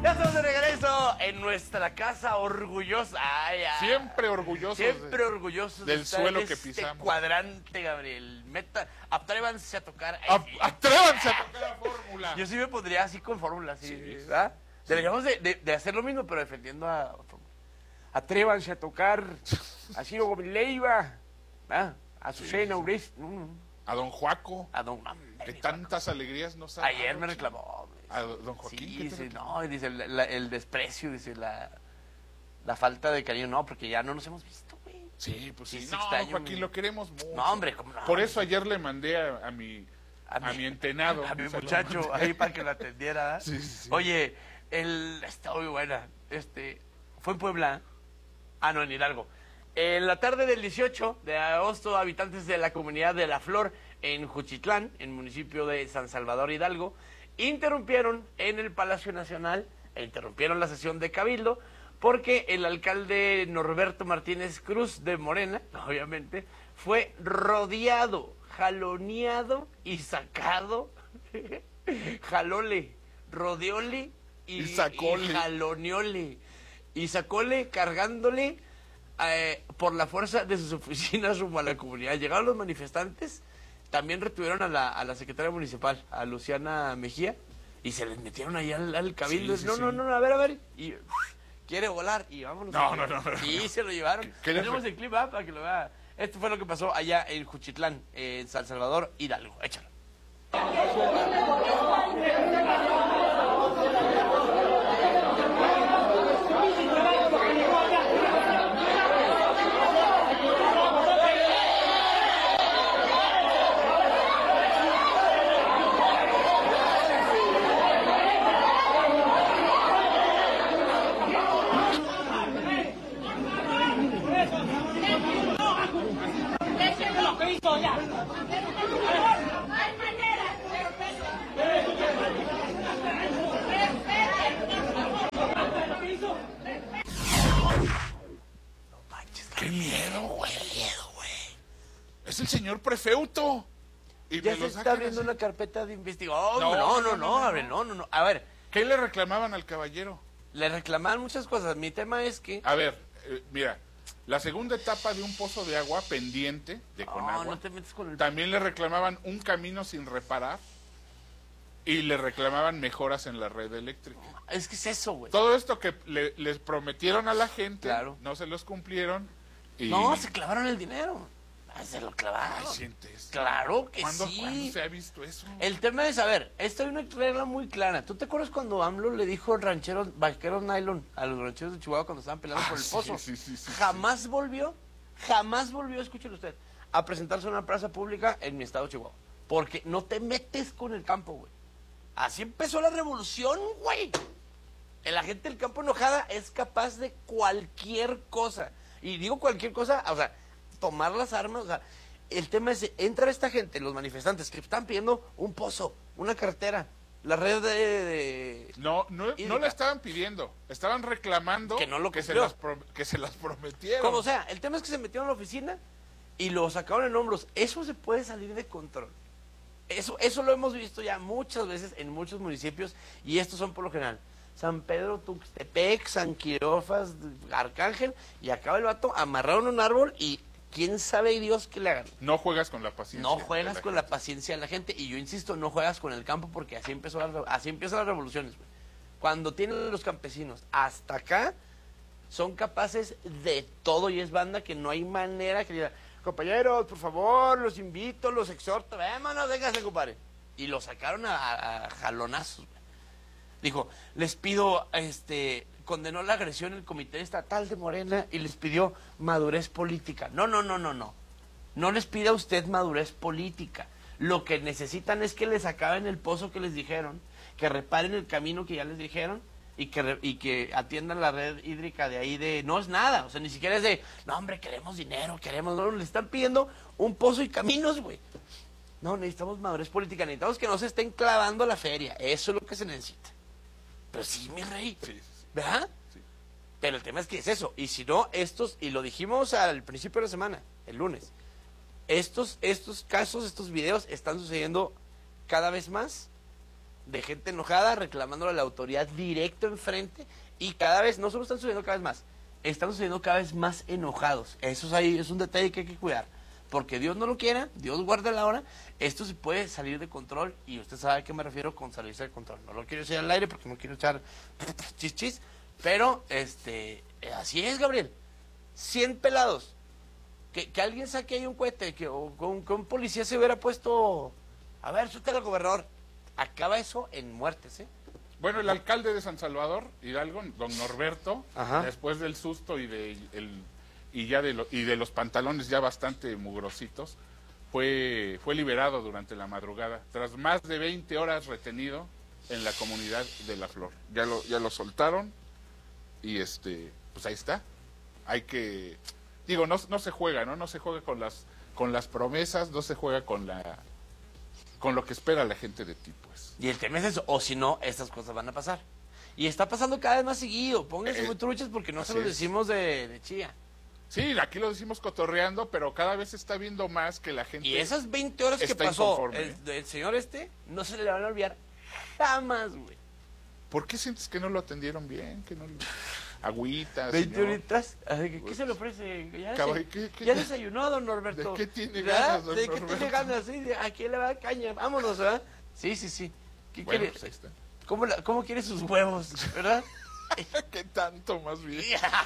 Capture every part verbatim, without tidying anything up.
Ya estamos de regreso en nuestra casa orgullosa. Ay, ay. Siempre orgullosos. Siempre de, orgullosos del de estar suelo en que este pisamos. cuadrante, Gabriel. Meta, atrévanse a tocar. A, atrévanse a tocar la fórmula. Yo sí me pondría así con fórmula, sí, Sí, ¿verdad? Deberíamos de, de, de hacer lo mismo, pero defendiendo a fórmula. Atrévanse a tocar a Ciro Gómez Leiva, ¿verdad? A Azucena Uresti, A don Juaco, a don... que tantas alegrías nos ha Ayer dado, me chico. reclamó. A don Joaquín, Sí, ¿qué te dice, reclamó? no, dice, la- la- el desprecio, dice, la, la falta de cariño, no, porque ya no nos hemos visto, güey. Sí, pues sí. Sí, sí, No, extraño, Joaquín, mi- lo queremos mucho. No, hombre, ¿cómo no? Por eso ayer le mandé a, a mi A a, mi- mi entenado. A mi un saludo. muchacho, ahí para que lo atendiera. ¿verdad? Sí, sí, sí. Oye, el, está muy buena, este, fue en Puebla, ah, no, en Hidalgo. En la tarde del dieciocho de agosto, habitantes de la comunidad de La Flor, en Juchitlán, en el municipio de San Salvador Hidalgo, interrumpieron en el Palacio Nacional, e interrumpieron la sesión de Cabildo, porque el alcalde Norberto Martínez Cruz de Morena, obviamente, fue rodeado, jaloneado y sacado, jalole, rodeole y, Y sacóle. y jaloneole, y sacóle cargándole eh, por la fuerza de sus oficinas rumbo a la comunidad. Llegaron los manifestantes, también retuvieron a la, a la secretaria municipal, a Luciana Mejía, y se les metieron ahí al, al cabildo. Sí, sí, no, sí. no, no, a ver, a ver, y uf, quiere volar, y vámonos. No, no, no, no, Sí, no. se lo llevaron. ¿Qué les Tenemos fue? el clip, ¿ah? Para que lo vea. Esto fue lo que pasó allá en Juchitlán, en San Salvador, Hidalgo. Échalo. Lo que hizo ya. ¡Qué miedo, güey! Es el señor prefeuto. Y Ya me se lo está sacan abriendo así. una carpeta de investigación. No, No, no, no, no, no, no, a ver, no, no, no. A ver, ¿Qué le reclamaban al caballero? le reclamaban muchas cosas. Mi tema es que... A ver, eh, mira, la segunda etapa de un pozo de agua pendiente de No, Conagua, no te metes con el... también le reclamaban un camino sin reparar y le reclamaban mejoras en la red eléctrica. Es que es eso, güey. Todo esto que le- les prometieron a la gente, Claro. no se los cumplieron. Y... No, se clavaron el dinero. Ah, se lo Ay, clavaron. sientes. Claro que ¿Cuándo, sí. ¿Cuándo se ha visto eso? El tema es, a ver, esto hay una regla muy clara. ¿Tú te acuerdas cuando AMLO le dijo rancheros, vaqueros nylon a los rancheros de Chihuahua cuando estaban peleando Ah, por el sí, pozo? sí, sí, sí, jamás volvió, jamás volvió, escúchelo usted, a presentarse en una plaza pública en mi estado de Chihuahua. Porque no te metes con el campo, güey. Así empezó la revolución, güey. La gente del campo enojada es capaz de cualquier cosa. Y digo cualquier cosa, o sea, tomar las armas, o sea, el tema es, entra esta gente, los manifestantes, que están pidiendo un pozo, una carretera, la red de... de- No, no, no Hídrica. la estaban pidiendo, estaban reclamando Que no lo se, cumplió. las pro- que se las prometieron. Como sea, el tema es que se metieron a la oficina y lo sacaron en hombros. Eso se puede salir de control. Eso, eso lo hemos visto ya muchas veces en muchos municipios y estos son por lo general San Pedro, Tuxtepec, San Quirofas, Arcángel, y acaba el vato amarrado en un árbol y quién sabe Dios qué le hagan. No juegas con la paciencia. No de juegas la con gente. la paciencia de la gente y yo insisto, no juegas con el campo porque así empezó la, re- así empiezan las revoluciones, güey. Cuando tienen los campesinos hasta acá son capaces de todo y es banda que no hay manera que diga, compañeros, por favor, los invito, los exhorto, vámonos, véngase, compadre. Y lo sacaron a, a- a jalonazos, güey. Dijo, les pido, este, condenó la agresión el Comité Estatal de Morena y les pidió madurez política. No, no, no, no, no. No les pida a usted madurez política. Lo que necesitan es que les acaben el pozo que les dijeron, que reparen el camino que ya les dijeron y que, re- y que atiendan la red hídrica de ahí de... No es nada, o sea, ni siquiera es de, no, hombre, queremos dinero, queremos... No, le están pidiendo un pozo y caminos, güey. No, necesitamos madurez política, necesitamos que no se estén clavando la feria. Eso es lo que se necesita. Pero sí, mi rey, Sí, sí, sí. ¿verdad? Sí. Pero el tema es que es eso. Y si no, estos, y lo dijimos al principio de la semana, el lunes, estos, estos casos, estos videos están sucediendo cada vez más de gente enojada reclamándole a la autoridad directo enfrente y cada vez, no solo están sucediendo cada vez más, están sucediendo cada vez más enojados. Eso es, ahí, es un detalle que hay que cuidar. Porque Dios no lo quiera, Dios guarda la hora, esto se puede salir de control y usted sabe a qué me refiero con salirse de control. No lo quiero decir al aire porque no quiero echar chis chis, pero este, así es, Gabriel. cien pelados. Que, que alguien saque ahí un cohete, que, o con, que un policía se hubiera puesto, a ver, suéltale al gobernador. Acaba eso en muertes, ¿eh? Bueno, el alcalde de San Salvador, Hidalgo, don Norberto, Ajá. después del susto y de el, y ya de lo, y de los pantalones ya bastante mugrositos, fue fue liberado durante la madrugada, tras más de veinte horas retenido en la comunidad de La Flor. Ya lo ya lo soltaron y este, pues ahí está. Hay que digo, no no se juega, ¿no? No se juega con las con las promesas, no se juega con la con lo que espera la gente de ti, pues. Y el tema es eso, o si no, estas cosas van a pasar. Y está pasando cada vez más seguido. Pónganse Eh, muy truchas porque no se así los es. decimos de, de chía. Sí, aquí lo decimos cotorreando, pero cada vez se está viendo más que la gente... Y esas veinte horas que está pasó inconforme, el, ¿eh? el señor este, no se le van a olvidar jamás, güey. ¿Por qué sientes que no lo atendieron bien? Que no lo... Agüita, veinte señor. horitas. Así que, ¿qué se le ofrece? ¿Ya, Caball- se- ¿qué- qué- ya desayunó, don Norberto? ¿De qué tiene ¿Verdad? ganas, don ¿De qué Norberto? tiene ganas? Sí, ¿de ¿a quién le va a dar caña? Vámonos, ¿verdad? Sí, sí, sí. ¿Qué Bueno, quiere? pues ahí está. ¿Cómo, la- ¿Cómo quiere sus huevos? ¿Verdad? ¿Qué tanto más bien?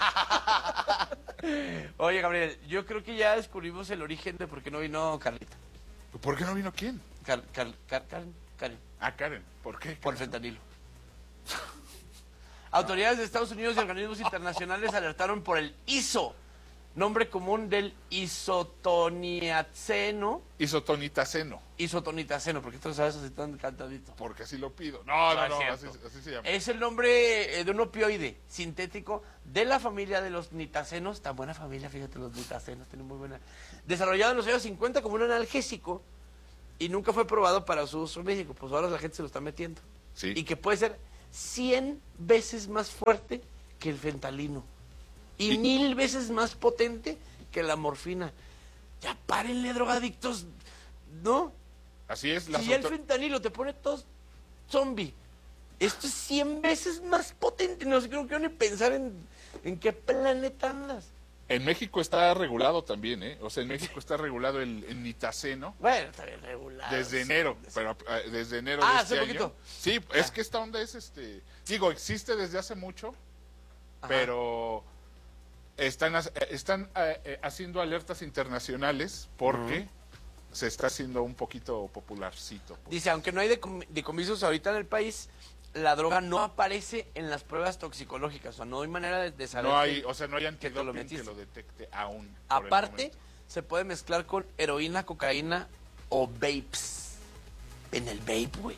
Oye, Gabriel, yo creo que ya descubrimos el origen de por qué no vino Carlita. ¿Por qué no vino quién? Car, Car- Car- Karen, Karen, Ah, Karen. ¿Por qué? por fentanilo. Autoridades de Estados Unidos y organismos internacionales alertaron por el I S O, nombre común del isotoniaceno. Isotonitaceno, Isotonitaceno, porque tú sabes así tan cantadito. porque así lo pido. No, no, Ah, no, cierto. así, así se llama. Es el nombre eh, de un opioide sintético de la familia de los nitacenos. Tan buena familia, fíjate, los nitacenos tienen muy buena. Desarrollado en los años cincuenta como un analgésico y nunca fue probado para su uso en México. Pues ahora la gente se lo está metiendo. Sí. Y que puede ser cien veces más fuerte que el fentanilo. Y, Y- mil veces más potente que la morfina. Ya párenle, drogadictos. ¿No? Así es. Las Si ya el auto- fentanilo te pone todos zombie, esto es cien veces más potente. No sé, no quiero ni pensar en, en qué planeta andas. En México está regulado también, ¿eh? O sea, en México está regulado el, el nitaceno. Bueno, está bien regulado. Desde enero, pero eh, desde enero Ah, de hace este poquito. año. Sí, es que esta onda es este, digo, existe desde hace mucho, Ajá. pero están ha- eh, están eh, eh, haciendo alertas internacionales porque se está haciendo un poquito popularcito. pues. Dice, aunque no hay decom- decomisos ahorita en el país, la droga no aparece en las pruebas toxicológicas. O sea, no hay manera de, de saber. No que- hay, o sea, no hay que te lo antidoping que metiste. lo detecte aún. por el Aparte, momento. se puede mezclar con heroína, cocaína o vapes. En el vape, güey.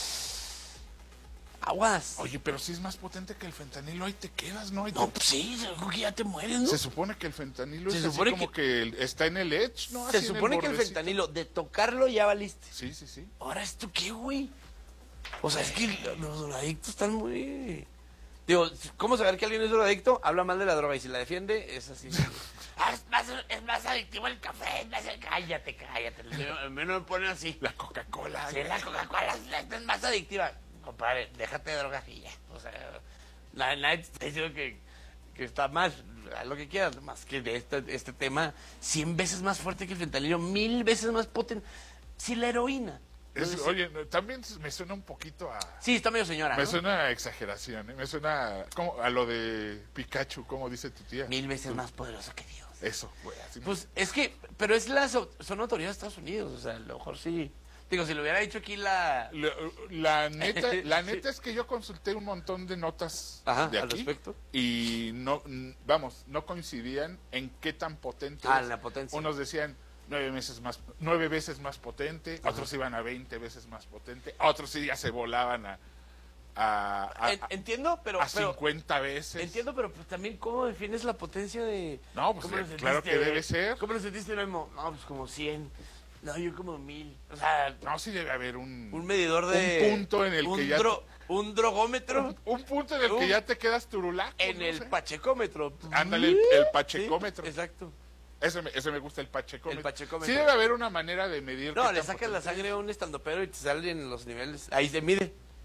Aguas. Oye, pero si es más potente que el fentanilo, ahí te quedas, ¿no? Ahí te- No, pues sí, yo creo que ya te mueres, ¿no? Se supone que el fentanilo Se es así supone como que, el- está en el edge, ¿no? Se Así en supone que el bordecito. fentanilo, de tocarlo ya valiste. Sí, sí, sí. Ahora, ¿esto qué, güey? O sea, es que los drogadictos están muy... Digo, ¿cómo saber que alguien es drogadicto? Habla mal de la droga y si la defiende, es así. Ah, es, más, es más adictivo el café, es más... Cállate, cállate. A mí no me ponen así. La Coca-Cola. Sí, la Coca-Cola es es más adictiva. Compadre, déjate de drogas y ya. O sea, la- nadie te está diciendo que, que está mal. Haz lo que quieras. Más que de este, este tema, cien veces más fuerte que el fentanilo, mil veces más potente. Si la heroína. Es- Entonces, oye, no, también me suena un poquito a... sí, está medio señora, Me ¿no? suena a exageración, ¿eh? Me suena como a lo de Pikachu, como dice tu tía. Mil veces más poderoso que Dios. Eso, güey. Así me- Pues es que, pero es la, son autoridades de Estados Unidos, o sea, a lo mejor sí. Digo, si lo hubiera dicho aquí la... La, la neta, la neta es que yo consulté un montón de notas Ajá, de al aquí respecto. y no, n- vamos, no coincidían en qué tan potente Ah, es. la potencia. Unos decían nueve veces más, nueve veces más potente, otros iban a veinte veces más potente, otros sí ya se volaban a a, a- En- entiendo, pero... a pero cincuenta veces. entiendo, pero pues, también cómo defines la potencia de... No, pues, ¿cómo lo eh, claro sentiste? que debe ser. ¿Cómo lo sentiste, Memo? No, pues como cien. No, yo como mil. O sea, No, sí debe haber un, un medidor de... un punto en el un que ya dro- Un drogómetro un, un punto en el un- que ya te quedas turulaco. en no el sé. pachecómetro. Ándale, el, el pachecómetro. Sí, exacto. Ese me, ese me gusta, el pachecómetro. El pachecómetro. Sí debe haber una manera de medir. No, qué le tan sacas la potente sangre a un estandopero y te salen los niveles. Ahí se mide.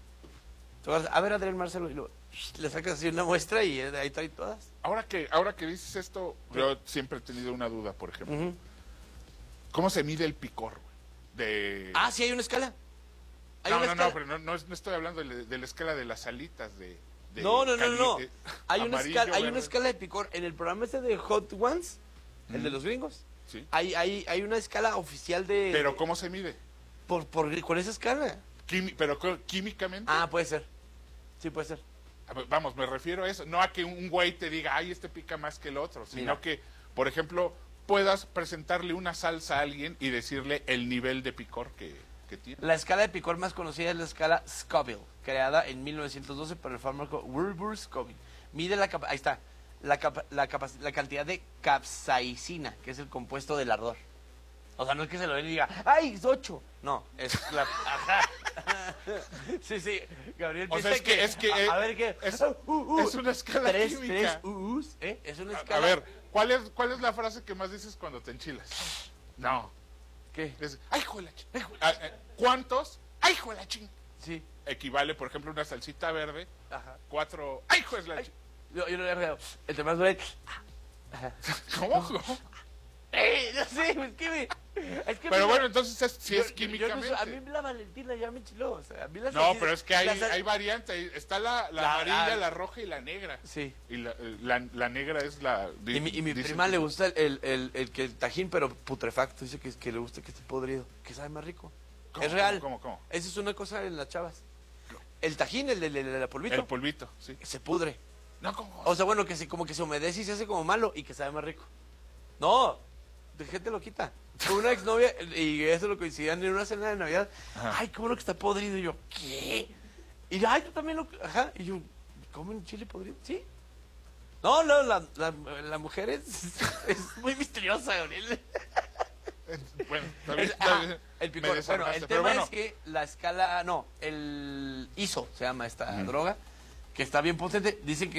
Tú vas, a ver, Adrián Marcelo, y luego, le sacas así una muestra y ahí trae todas. Ahora que, ahora que dices esto, yo siempre he tenido una duda, por ejemplo. Ujú. ¿Cómo se mide el picor, güey? De... Ah, sí, hay una escala. Hay no, una no, escala. no, pero no, no, es- no estoy hablando de, de la escala de las alitas de... de No, no, no, cali- no. eh, Hay una, amarillo, escala, hay una verde. escala de picor. En el programa ese de Hot Ones, el de Ujú. los gringos, Sí. hay, hay, hay una escala oficial de... Pero ¿cómo se mide? Por, por, con esa escala. Quimi- pero co- químicamente. Ah, puede ser. Sí, puede ser. A ver, vamos, me refiero a eso. No a que un güey te diga, ay, este pica más que el otro. Sino Mira. que, por ejemplo, puedas presentarle una salsa a alguien y decirle el nivel de picor que, que tiene. La escala de picor más conocida es la escala Scoville, creada en mil novecientos doce por el fármaco Wilbur Scoville. Mide la capa- ahí está, la, capa- la, capac- la cantidad de capsaicina, que es el compuesto del ardor. O sea, no es que se lo den y diga, ¡ay, es ocho! No, es la... Ajá. Sí, sí, Gabriel O sea, piensa es que- es que, a, eh, a ver qué... es- Uh, uh, es una escala tres, química. Tres uh-us, ¿eh? Es una A, escala... a ver, ¿cuál es, ¿cuál es la frase que más dices cuando te enchilas? No. ¿Qué? Es, ¡ay, hijo de la ching! Ah, eh, ¿Cuántos? ¡Ay, hijo de la ching! Sí, Equivale, por ejemplo, una salsita verde, ajá. cuatro... ¡Ay, hijo de la Ay. ching! Yo, yo no le he pegado. Entre más duele... ¿Cómo? ¿Cómo? ¡Eh! No sé, es que me... Es que Pero me- bueno, entonces es, si Yo- es yo- yo no químicamente. sé, a mí la Valentina ya me enchiló. O sea, a mí la No, salsita- pero es que hay, la sal- hay variantes. Está la, la La- amarilla, la- la roja y la negra. Sí. Y la, eh, la, la negra es la... Y mi, y mi dice prima que- le gusta el, el, el, el que el tajín, pero putrefacto. Dice que, que le gusta que esté podrido, que sabe más rico. ¿Cómo, Es real. ¿Cómo, cómo, cómo? Esa es una cosa en las chavas. El tajín, el de, el de- el de polvito, El polvito, sí. se pudre. No, ¿cómo? O sea, bueno, que se, como que se humedece y se hace como malo y que sabe más rico. No, de gente lo quita. Fue una exnovia y eso lo coincidían en una cena de Navidad. Ajá. Ay, qué bueno que está podrido. Y yo, ¿qué? Y ay, tú también lo... Ajá. Y yo, ¿comen chile podrido? Sí. No, no, la, la, la mujer es, es muy misteriosa, Gabriel. Bueno, está bien, Es- está ajá, bien. el Me picor. Bueno, desarmaste, el pero tema bueno. es que la escala... No, el I S O se llama esta Ujú. droga, que está bien potente. Dicen que